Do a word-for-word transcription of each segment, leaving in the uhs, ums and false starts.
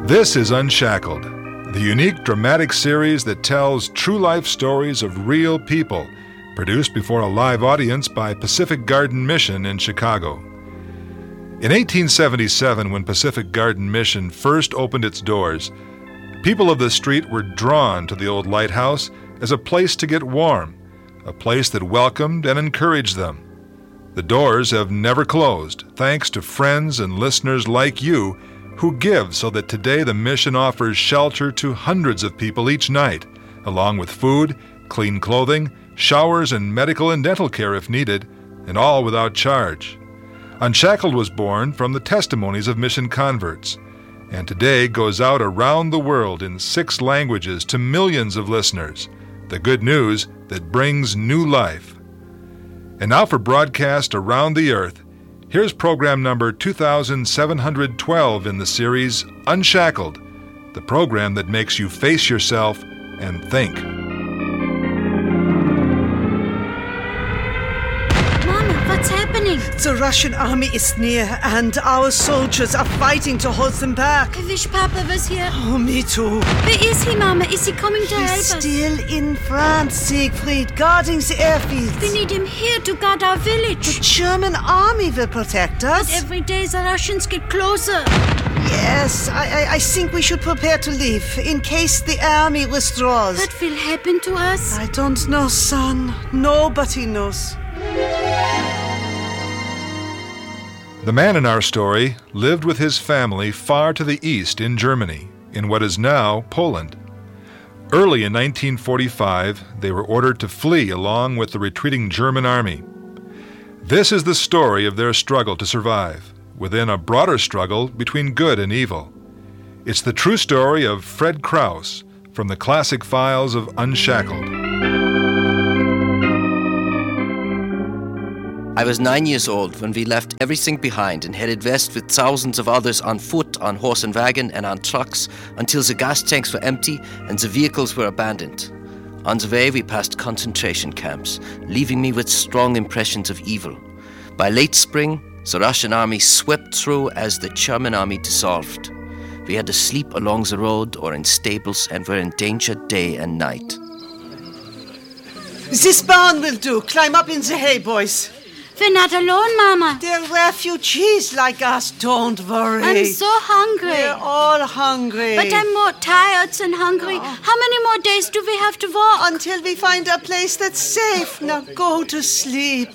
This is Unshackled, the unique dramatic series that tells true life stories of real people, produced before a live audience by Pacific Garden Mission in Chicago. In eighteen seventy-seven, when Pacific Garden Mission first opened its doors, people of the street were drawn to the old lighthouse as a place to get warm, a place that welcomed and encouraged them. The doors have never closed, thanks to friends and listeners like you who give so that today the mission offers shelter to hundreds of people each night, along with food, clean clothing, showers, and medical and dental care if needed, and all without charge. Unshackled was born from the testimonies of mission converts, and today goes out around the world in six languages to millions of listeners, the good news that brings new life. And now for broadcast around the earth, here's program number two thousand seven hundred twelve in the series Unshackled, the program that makes you face yourself and think. What's happening? The Russian army is near, and our soldiers are fighting to hold them back. I wish Papa was here. Oh, me too. Where is he, Mama? Is he coming to help He's us? still in France, Siegfried, guarding the airfields. We need him here to guard our village. The German army will protect us. But every day the Russians get closer. Yes, I, I, I think we should prepare to leave, in case the army withdraws. What will happen to us? I don't know, son. Nobody knows. The man in our story lived with his family far to the east in Germany, in what is now Poland. Early in nineteen forty-five, they were ordered to flee along with the retreating German army. This is the story of their struggle to survive, within a broader struggle between good and evil. It's the true story of Fred Krause from the classic files of Unshackled. I was nine years old when we left everything behind and headed west with thousands of others on foot, on horse and wagon, and on trucks until the gas tanks were empty and the vehicles were abandoned. On the way, we passed concentration camps, leaving me with strong impressions of evil. By late spring, the Russian army swept through as the German army dissolved. We had to sleep along the road or in stables and were in danger day and night. This barn will do. Climb up in the hay, boys. We're not alone, Mama. They're refugees like us, don't worry. I'm so hungry. We're all hungry. But I'm more tired than hungry. Oh. How many more days do we have to walk? Until we find a place that's safe. Now go to sleep.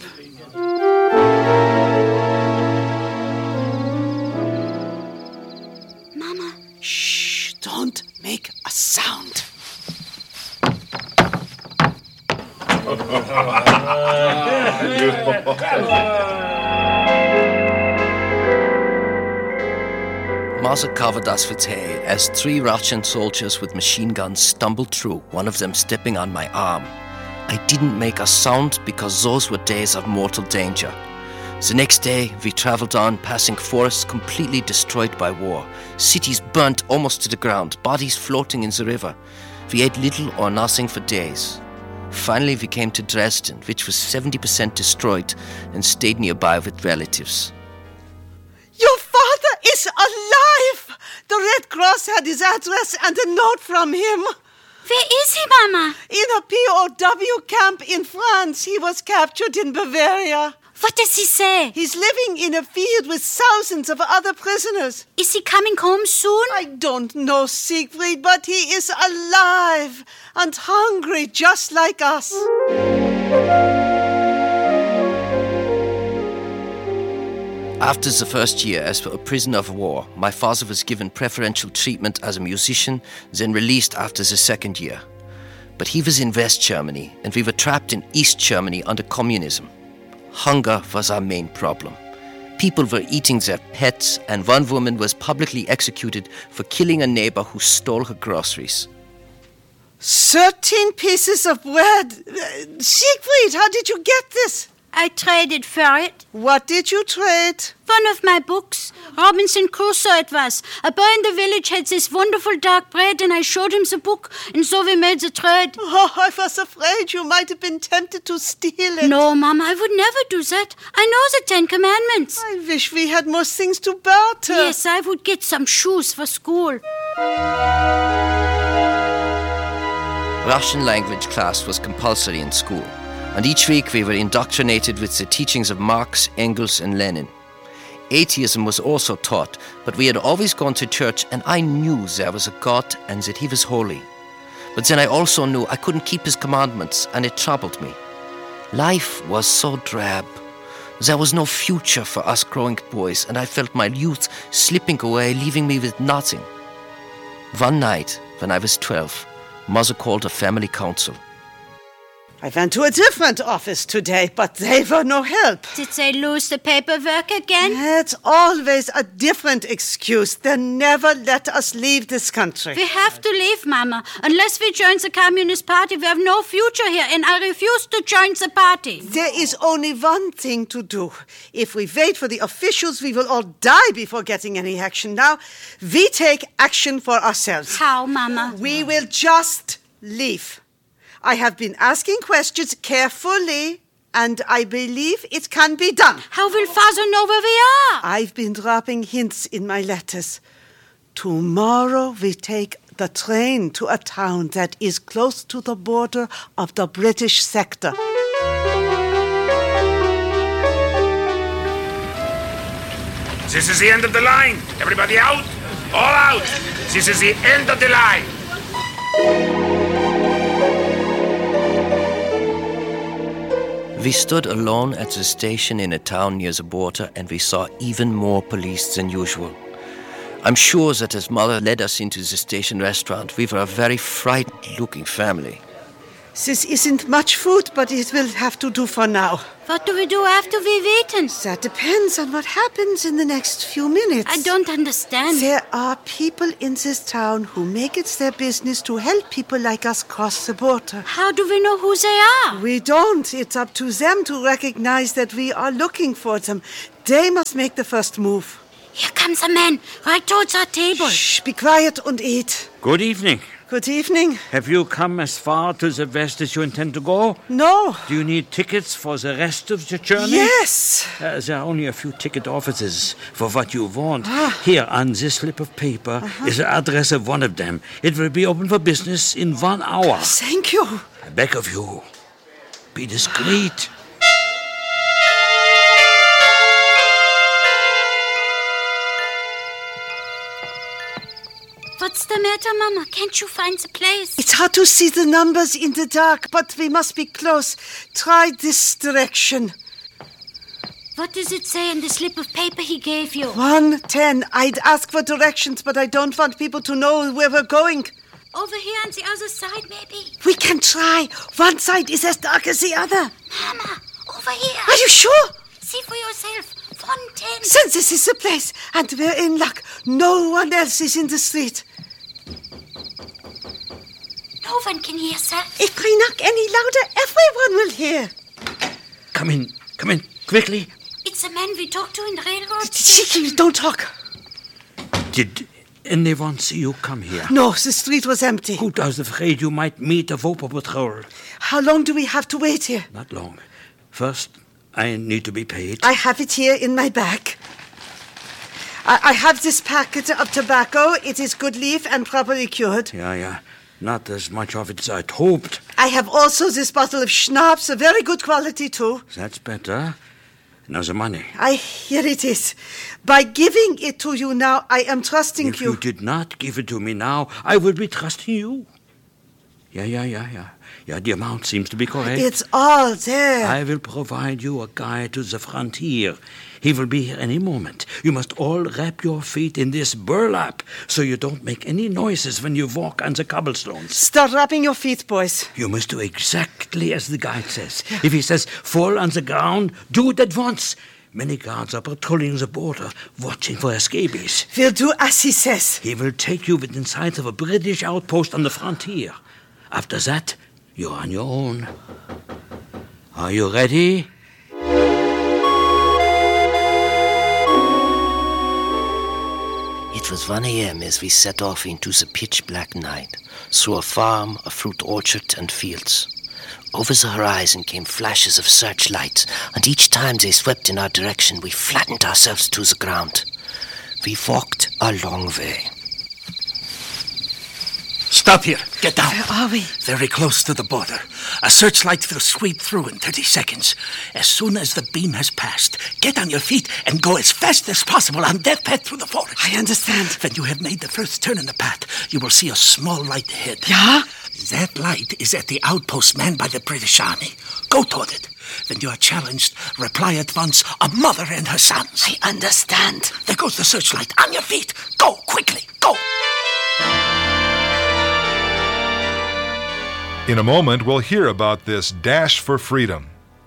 Mama. Shh, don't make a sound. Martha covered us with hay as three Russian soldiers with machine guns stumbled through, one of them stepping on my arm. I didn't make a sound because those were days of mortal danger. The next day, we traveled on, passing forests completely destroyed by war, cities burnt almost to the ground, bodies floating in the river. We ate little or nothing for days. Finally, we came to Dresden, which was seventy percent destroyed, and stayed nearby with relatives. Your father is alive! The Red Cross had his address and a note from him. Where is he, Mama? In a P O W camp in France. He was captured in Bavaria. What does he say? He's living in a field with thousands of other prisoners. Is he coming home soon? I don't know, Siegfried, but he is alive and hungry just like us. After the first year as a prisoner of war, my father was given preferential treatment as a musician, then released after the second year. But he was in West Germany, and we were trapped in East Germany under communism. Hunger was our main problem. People were eating their pets, and one woman was publicly executed for killing a neighbor who stole her groceries. Thirteen pieces of bread. Uh, Siegfried, how did you get this? I traded for it. What did you trade? One of my books. Robinson Crusoe it was. A boy in the village had this wonderful dark bread and I showed him the book and so we made the trade. Oh, I was afraid you might have been tempted to steal it. No, Mama, I would never do that. I know the Ten Commandments. I wish we had more things to barter. Yes, I would get some shoes for school. Russian language class was compulsory in school, and each week we were indoctrinated with the teachings of Marx, Engels, and Lenin. Atheism was also taught, but we had always gone to church, and I knew there was a God and that he was holy. But then I also knew I couldn't keep his commandments, and it troubled me. Life was so drab. There was no future for us growing boys, and I felt my youth slipping away, leaving me with nothing. One night, when I was twelve, Mother called a family council. I went to a different office today, but they were no help. Did they lose the paperwork again? It's always a different excuse. They never let us leave this country. We have to leave, Mama. Unless we join the Communist Party, we have no future here, and I refuse to join the party. There is only one thing to do. If we wait for the officials, we will all die before getting any action. Now, we take action for ourselves. How, Mama? We will just leave. I have been asking questions carefully, and I believe it can be done. How will Father know where we are? I've been dropping hints in my letters. Tomorrow we take the train to a town that is close to the border of the British sector. This is the end of the line. Everybody out? All out. This is the end of the line. We stood alone at the station in a town near the border, and we saw even more police than usual. I'm sure that as Mother led us into the station restaurant, we were a very frightened-looking family. This isn't much food, but it will have to do for now. What do we do after we've eaten? That depends on what happens in the next few minutes. I don't understand. There are people in this town who make it their business to help people like us cross the border. How do we know who they are? We don't. It's up to them to recognize that we are looking for them. They must make the first move. Here comes a man, right towards our table. Shh, be quiet and eat. Good evening. Good evening. Have you come as far to the west as you intend to go? No. Do you need tickets for the rest of the journey? Yes. Uh, there are only a few ticket offices for what you want. Ah. Here, on this slip of paper, uh-huh. is the address of one of them. It will be open for business in one hour. Thank you. I beg of you, be discreet. What's the matter, Mama? Can't you find the place? It's hard to see the numbers in the dark, but we must be close. Try this direction. What does it say in the slip of paper he gave you? one ten. I'd ask for directions, but I don't want people to know where we're going. Over here on the other side, maybe? We can try. One side is as dark as the other. Mama, over here. Are you sure? See for yourself. one ten. Since this is the place, and we're in luck. No one else is in the street. No one can hear, sir. If we knock any louder, everyone will hear. Come in. Come in. Quickly. It's the man we talked to in the railroad Shh, station. don't talk. Did anyone see you come here? No, the street was empty. Good, I was afraid you might meet a Voper patrol. How long do we have to wait here? Not long. First, I need to be paid. I have it here in my bag. I, I have this packet of tobacco. It is good leaf and properly cured. Yeah, yeah. Not as much of it as I'd hoped. I have also this bottle of schnapps, a very good quality too. That's better. Now the money. I here it is. By giving it to you now, I am trusting if you. If you did not give it to me now, I would be trusting you. Yeah, yeah, yeah, yeah. Yeah, the amount seems to be correct. It's all there. I will provide you a guide to the frontier. He will be here any moment. You must all wrap your feet in this burlap so you don't make any noises when you walk on the cobblestones. Start wrapping your feet, boys. You must do exactly as the guide says. Yeah. If he says, fall on the ground, do it at once. Many guards are patrolling the border, watching for escapees. We'll do as he says. He will take you within sight of a British outpost on the frontier. After that, you're on your own. Are you ready? It was one a.m. as we set off into the pitch-black night, through a farm, a fruit orchard, and fields. Over the horizon came flashes of searchlights, and each time they swept in our direction, we flattened ourselves to the ground. We walked a long way. Stop here. Get down. Where are we? Very close to the border. A searchlight will sweep through in thirty seconds. As soon as the beam has passed, get on your feet and go as fast as possible on that path through the forest. I understand. When you have made the first turn in the path, you will see a small light ahead. Yeah? That light is at the outpost manned by the British Army. Go toward it. When you are challenged, reply at once, a mother and her sons. I understand. There goes the searchlight. On your feet. Go, quickly, go. In a moment, we'll hear about this dash for freedom.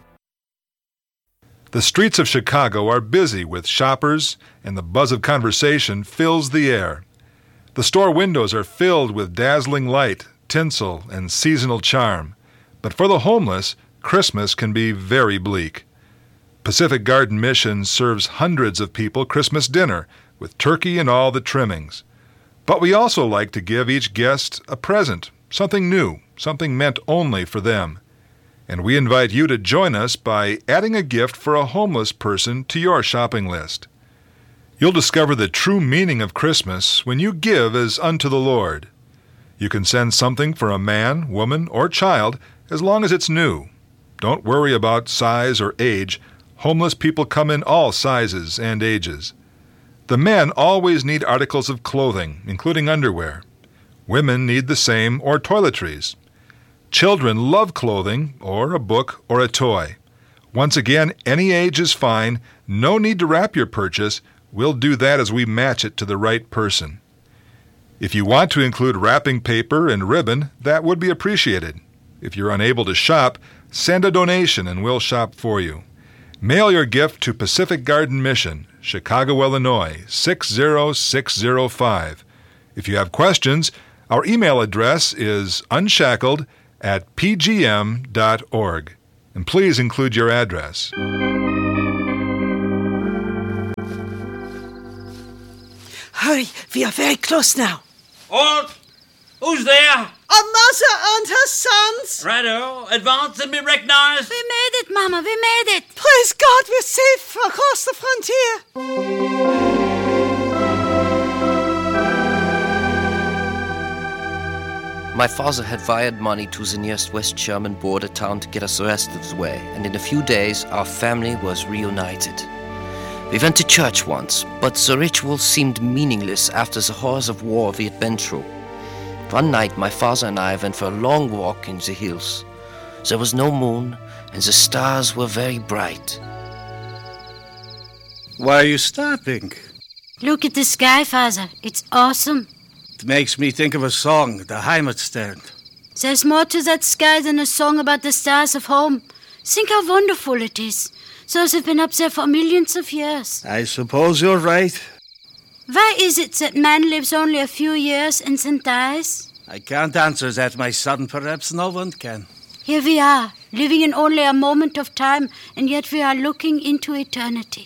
The streets of Chicago are busy with shoppers, and the buzz of conversation fills the air. The store windows are filled with dazzling light, tinsel, and seasonal charm. But for the homeless, Christmas can be very bleak. Pacific Garden Mission serves hundreds of people Christmas dinner with turkey and all the trimmings. But we also like to give each guest a present, something new, something meant only for them. And we invite you to join us by adding a gift for a homeless person to your shopping list. You'll discover the true meaning of Christmas when you give as unto the Lord. You can send something for a man, woman, or child as long as it's new. Don't worry about size or age. Homeless people come in all sizes and ages. The men always need articles of clothing, including underwear. Women need the same or toiletries. Children love clothing or a book or a toy. Once again, any age is fine. No need to wrap your purchase. We'll do that as we match it to the right person. If you want to include wrapping paper and ribbon, that would be appreciated. If you're unable to shop, send a donation and we'll shop for you. Mail your gift to Pacific Garden Mission, Chicago, Illinois, six zero six zero five. If you have questions, our email address is unshackled at p g m dot org. And please include your address. Hurry, we are very close now. Halt! Who's there? A mother and her sons. Righto. Advance and be recognized. We made it, Mama, we made it. Praise God, we're safe across the frontier. My father had wired money to the nearest West German border town to get us the rest of the way, and in a few days our family was reunited. We went to church once, but the ritual seemed meaningless after the horrors of war we had been through. One night my father and I went for a long walk in the hills. There was no moon, and the stars were very bright. Why are you stopping? Look at the sky, Father. It's awesome. It makes me think of a song, the Heimatstern. There's more to that sky than a song about the stars of home. Think how wonderful it is. Those have been up there for millions of years. I suppose you're right. Why is it that man lives only a few years and then dies? I can't answer that, my son. Perhaps no one can. Here we are, living in only a moment of time, and yet we are looking into eternity.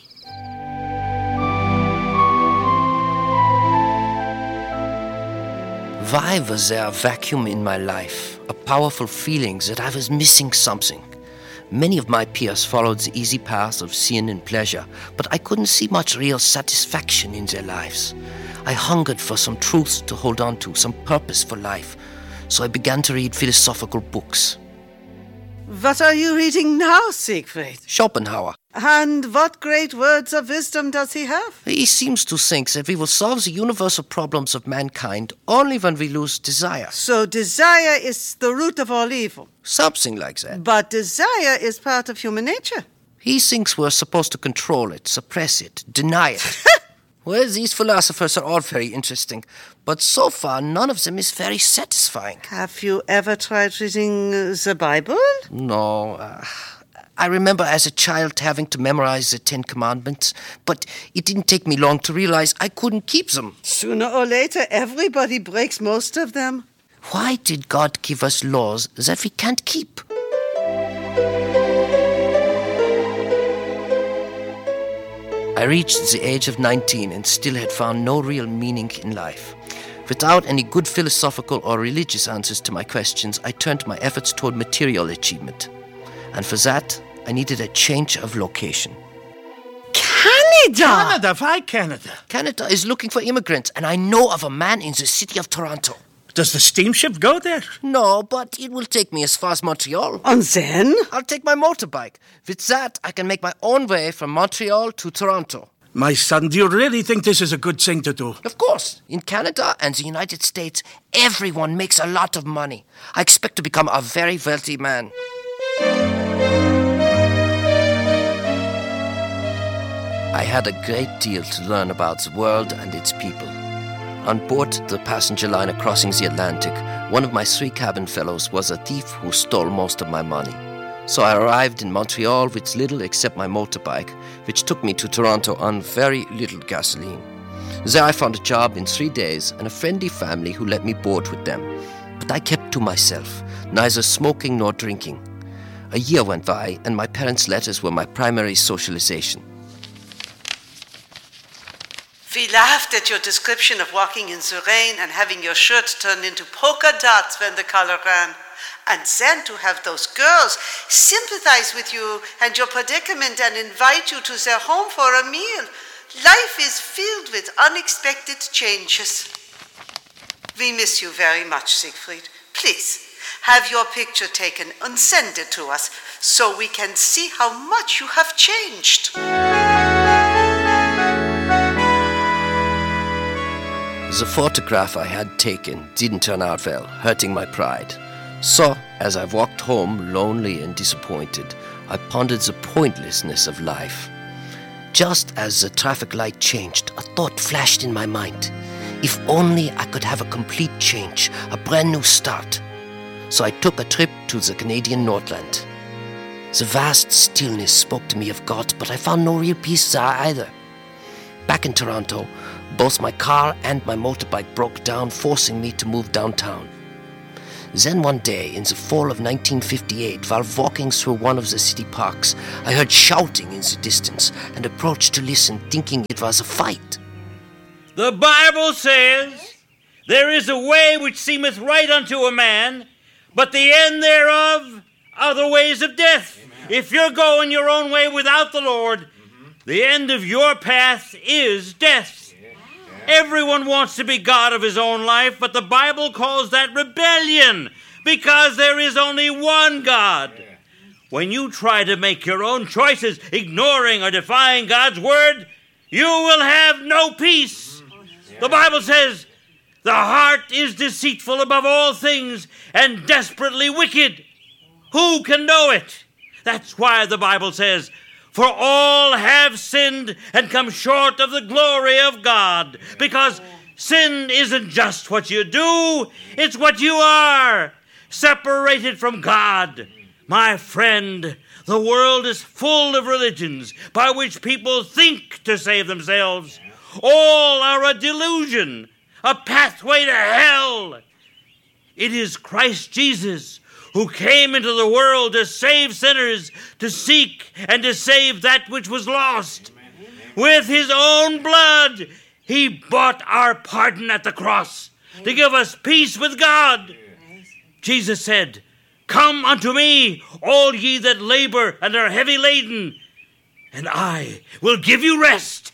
Why was there a vacuum in my life, a powerful feeling that I was missing something? Many of my peers followed the easy path of sin and pleasure, but I couldn't see much real satisfaction in their lives. I hungered for some truth to hold on to, some purpose for life, so I began to read philosophical books. What are you reading now, Siegfried? Schopenhauer. And what great words of wisdom does he have? He seems to think that we will solve the universal problems of mankind only when we lose desire. So desire is the root of all evil. Something like that. But desire is part of human nature. He thinks we're supposed to control it, suppress it, deny it. Well, these philosophers are all very interesting, but so far none of them is very satisfying. Have you ever tried reading uh, the Bible? No. Uh, I remember as a child having to memorize the Ten Commandments, but it didn't take me long to realize I couldn't keep them. Sooner or later, everybody breaks most of them. Why did God give us laws that we can't keep? I reached the age of nineteen and still had found no real meaning in life. Without any good philosophical or religious answers to my questions, I turned my efforts toward material achievement. And for that, I needed a change of location. Canada! Canada? Why Canada? Canada is looking for immigrants, and I know of a man in the city of Toronto. Does the steamship go there? No, but it will take me as far as Montreal. And then? I'll take my motorbike. With that, I can make my own way from Montreal to Toronto. My son, do you really think this is a good thing to do? Of course. In Canada and the United States, everyone makes a lot of money. I expect to become a very wealthy man. I had a great deal to learn about the world and its people. On board the passenger liner crossing the Atlantic, one of my three cabin fellows was a thief who stole most of my money. So I arrived in Montreal with little except my motorbike, which took me to Toronto on very little gasoline. There I found a job in three days and a friendly family who let me board with them. But I kept to myself, neither smoking nor drinking. A year went by, and my parents' letters were my primary socialization. We laughed at your description of walking in the rain and having your shirt turned into polka dots when the color ran. And then to have those girls sympathize with you and your predicament and invite you to their home for a meal. Life is filled with unexpected changes. We miss you very much, Siegfried. Please, have your picture taken and send it to us so we can see how much you have changed. The photograph I had taken didn't turn out well, hurting my pride. So, as I walked home, lonely and disappointed, I pondered the pointlessness of life. Just as the traffic light changed, a thought flashed in my mind. If only I could have a complete change, a brand new start. So I took a trip to the Canadian Northland. The vast stillness spoke to me of God, but I found no real peace there either. Back in Toronto, both my car and my motorbike broke down, forcing me to move downtown. Then one day, in the fall of nineteen fifty-eight, while walking through one of the city parks, I heard shouting in the distance and approached to listen, thinking it was a fight. The Bible says, "There is a way which seemeth right unto a man, but the end thereof are the ways of death." Amen. If you're going your own way without the Lord, mm-hmm. the end of your path is death. Everyone wants to be God of his own life, but the Bible calls that rebellion, because there is only one God. When you try to make your own choices, ignoring or defying God's word, you will have no peace. The Bible says, "The heart is deceitful above all things and desperately wicked. Who can know it?" That's why the Bible says, "For all have sinned and come short of the glory of God." Because sin isn't just what you do, it's what you are, separated from God. My friend, the world is full of religions by which people think to save themselves. All are a delusion, a pathway to hell. It is Christ Jesus who came into the world to save sinners, to seek and to save that which was lost. With his own blood, he bought our pardon at the cross to give us peace with God. Jesus said, "Come unto me, all ye that labor and are heavy laden, and I will give you rest."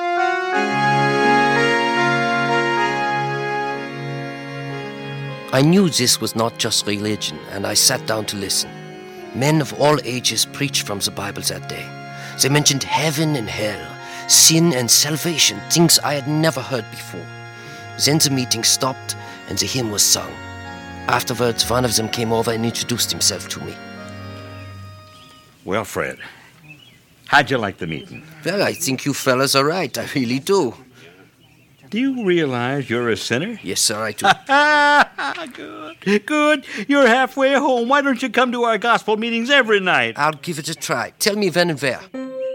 I knew this was not just religion, and I sat down to listen. Men of all ages preached from the Bible that day. They mentioned heaven and hell, sin and salvation, things I had never heard before. Then the meeting stopped, and the hymn was sung. Afterwards, one of them came over and introduced himself to me. Well, Fred, how'd you like the meeting? Well, I think you fellas are right. I really do. Do you realize you're a sinner? Yes, sir, I do. Good. Good. You're halfway home. Why don't you come to our gospel meetings every night? I'll give it a try. Tell me when and where.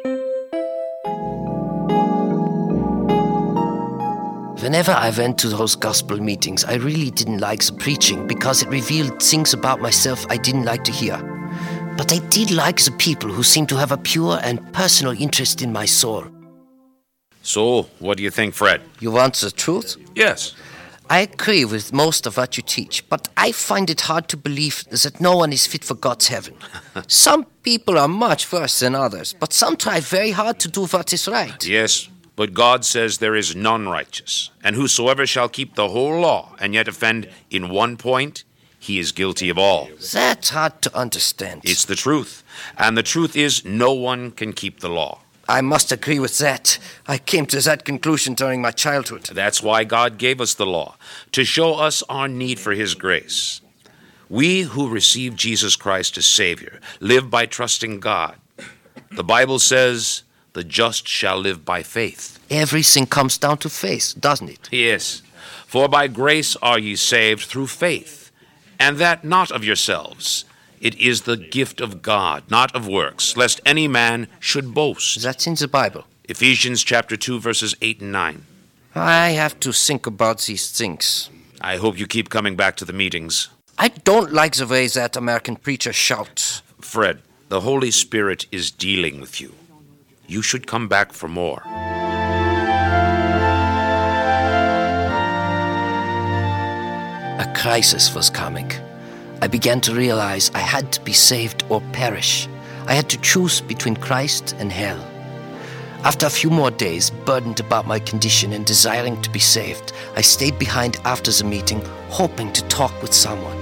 Whenever I went to those gospel meetings, I really didn't like the preaching because it revealed things about myself I didn't like to hear. But I did like the people who seemed to have a pure and personal interest in my soul. So, what do you think, Fred? You want the truth? Yes. I agree with most of what you teach, but I find it hard to believe that no one is fit for God's heaven. Some people are much worse than others, but some try very hard to do what is right. Yes, But God says there is none righteous, and whosoever shall keep the whole law and yet offend in one point, he is guilty of all. That's hard to understand. It's the truth. And the truth is, no one can keep the law. I must agree with that. I came to that conclusion during my childhood. That's why God gave us the law, to show us our need for His grace. We who receive Jesus Christ as Savior live by trusting God. The Bible says, the just shall live by faith. Everything comes down to faith, doesn't it? Yes. For by grace are ye saved through faith, and that not of yourselves. It is the gift of God, not of works, lest any man should boast. That's in the Bible. Ephesians chapter two, verses eight and nine. I have to think about these things. I hope you keep coming back to the meetings. I don't like the way that American preacher shouts. Fred, the Holy Spirit is dealing with you. You should come back for more. A crisis was coming. I began to realize I had to be saved or perish. I had to choose between Christ and hell. After a few more days, burdened about my condition and desiring to be saved, I stayed behind after the meeting, hoping to talk with someone.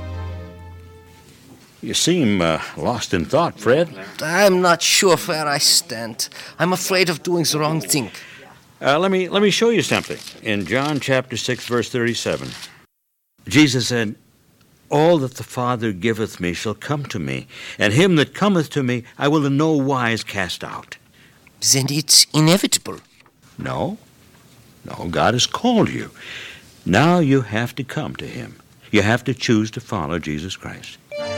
You seem uh, lost in thought, Fred. I'm not sure where I stand. I'm afraid of doing the wrong thing. Uh, let me let me show you something. In John chapter six, verse thirty-seven, Jesus said, all that the Father giveth me shall come to me, and him that cometh to me I will in no wise cast out. Then it's inevitable. No. No, God has called you. Now you have to come to him. You have to choose to follow Jesus Christ.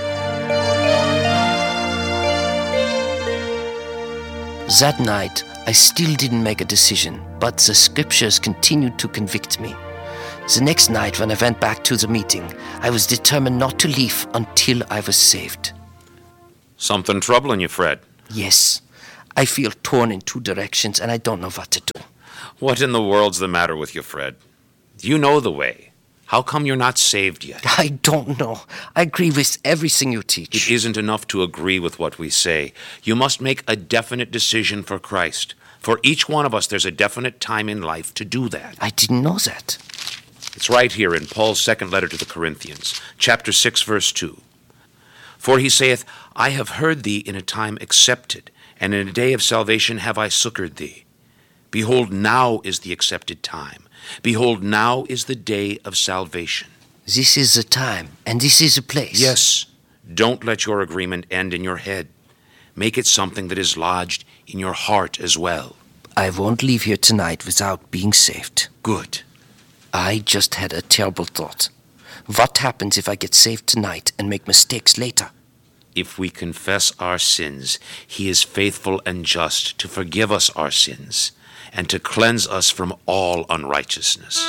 That night, I still didn't make a decision, but the scriptures continued to convict me. The next night, when I went back to the meeting, I was determined not to leave until I was saved. Something troubling you, Fred? Yes. I feel torn in two directions, and I don't know what to do. What in the world's the matter with you, Fred? You know the way. How come you're not saved yet? I don't know. I agree with everything you teach. It isn't enough to agree with what we say. You must make a definite decision for Christ. For each one of us, there's a definite time in life to do that. I didn't know that. It's right here in Paul's second letter to the Corinthians, chapter six, verse two. For he saith, I have heard thee in a time accepted, and in a day of salvation have I succored thee. Behold, now is the accepted time. Behold, now is the day of salvation. This is the time, and this is the place. Yes. Don't let your agreement end in your head. Make it something that is lodged in your heart as well. I won't leave here tonight without being saved. Good. I just had a terrible thought. What happens if I get saved tonight and make mistakes later? If we confess our sins, he is faithful and just to forgive us our sins and to cleanse us from all unrighteousness.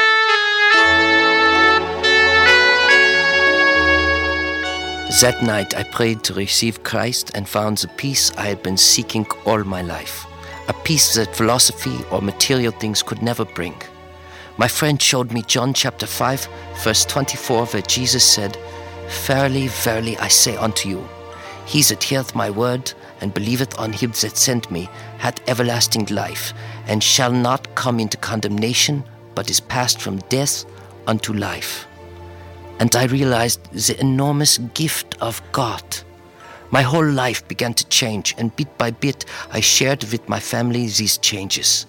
That night I prayed to receive Christ and found the peace I had been seeking all my life. A peace that philosophy or material things could never bring. My friend showed me John chapter five, verse twenty-four, where Jesus said, Verily, verily, I say unto you, he that heareth my word and believeth on him that sent me hath everlasting life, and shall not come into condemnation, but is passed from death unto life. And I realized the enormous gift of God. My whole life began to change, and bit by bit I shared with my family these changes.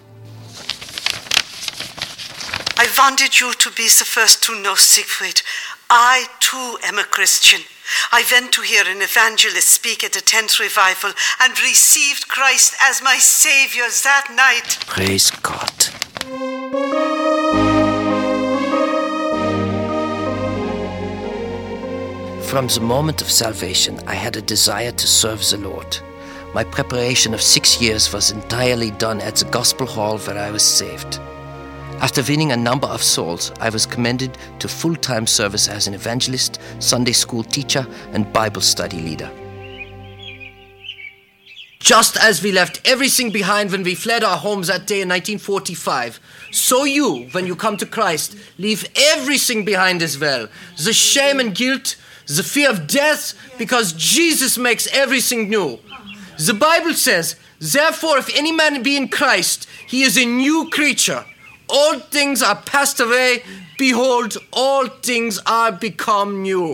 I wanted you to be the first to know, Siegfried. I, too, am a Christian. I went to hear an evangelist speak at a tent revival and received Christ as my Savior that night. Praise God. From the moment of salvation, I had a desire to serve the Lord. My preparation of six years was entirely done at the Gospel Hall where I was saved. After winning a number of souls, I was commended to full-time service as an evangelist, Sunday school teacher, and Bible study leader. Just as we left everything behind when we fled our homes that day in nineteen forty-five, so you, when you come to Christ, leave everything behind as well. The shame and guilt, the fear of death, because Jesus makes everything new. The Bible says, therefore, if any man be in Christ, he is a new creature. All things are passed away. Behold, all things are become new.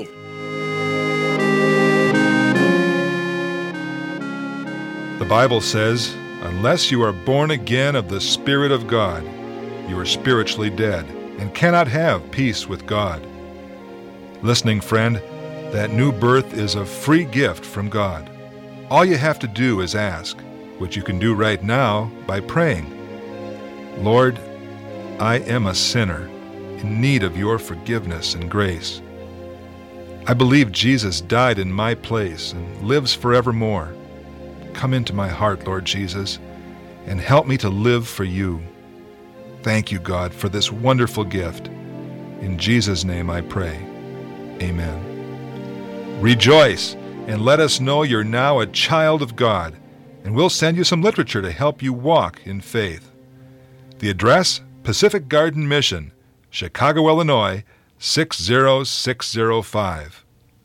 The Bible says, unless you are born again of the Spirit of God, you are spiritually dead and cannot have peace with God. Listening friend, that new birth is a free gift from God. All you have to do is ask, which you can do right now by praying. Lord, I am a sinner in need of your forgiveness and grace. I believe Jesus died in my place and lives forevermore. Come into my heart, Lord Jesus, and help me to live for you. Thank you, God, for this wonderful gift. In Jesus' name I pray. Amen. Rejoice and let us know you're now a child of God, and we'll send you some literature to help you walk in faith. The address, Pacific Garden Mission, Chicago, Illinois, six zero six zero five.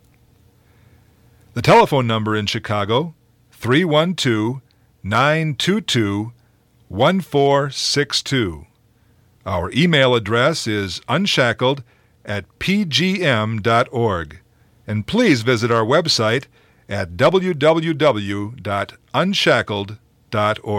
The telephone number in Chicago, three one two, nine two two, one four six two. Our email address is unshackled at p g m dot org. And please visit our website at w w w dot unshackled dot org.